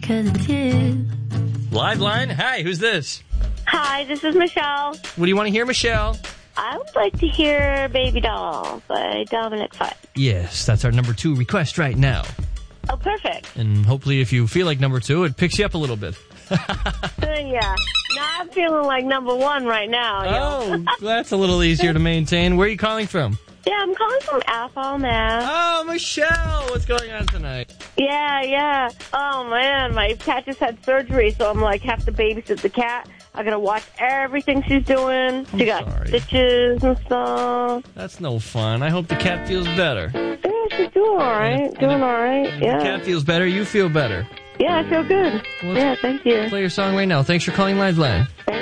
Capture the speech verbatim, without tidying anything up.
'cause it's you. Live line. Hi, who's this? Hi, this is Michelle. What do you want to hear, Michelle? I would like to hear Baby Doll by Dominic Fike. Yes, that's our number two request right now. Oh, perfect. And hopefully if you feel like number two, it picks you up a little bit. Uh, yeah. Now I'm feeling like number one right now. You Oh, know? that's a little easier to maintain. Where are you calling from? Yeah, I'm calling from Athol, Mass. Oh, Michelle, what's going on tonight? Yeah, yeah. Oh, man, my cat just had surgery, so I'm like have to babysit the cat. I gotta watch everything she's doing. She got sorry. stitches and stuff. That's no fun. I hope the cat feels better. Yeah, she's doing all right. And if- doing and if- all right. If Yeah. the cat feels better, you feel better. Yeah, I feel good. Well, Yeah, thank you. Play your song right now. Thanks for calling Liveline. Thank